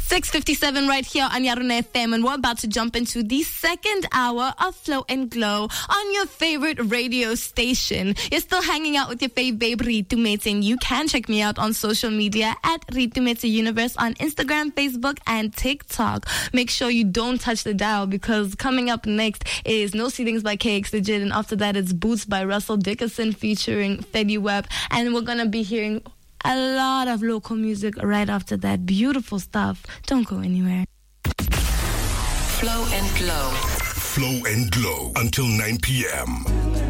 6:57 right here on Yaruna FM, and we're about to jump into the second hour of Flow and Glow on your favorite radio station. You're still hanging out with your fave babe, Ritu Metse, and you can check me out on social media at Ritu Metse Universe on Instagram, Facebook, and TikTok. Make sure you don't touch the dial, because coming up next is No Ceilings by KX Legit, and after that it's Boots by Russell Dickerson featuring Fetty Wap, and we're gonna be hearing a lot of local music right after that. Beautiful stuff. Don't go anywhere. Flow and Glow. Flow and Glow until 9 p.m.